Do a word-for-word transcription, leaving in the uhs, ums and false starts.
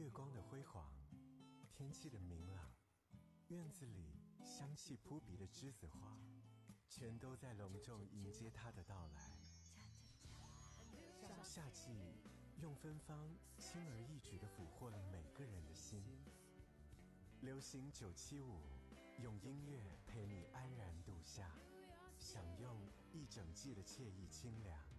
月光的辉煌，天气的明朗，院子里香气扑鼻的栀子花，全都在隆重迎接它的到来。夏季用芬芳轻而易举地俘获了每个人的心。流行九七五，用音乐陪你安然度夏，享用一整季的惬意清凉。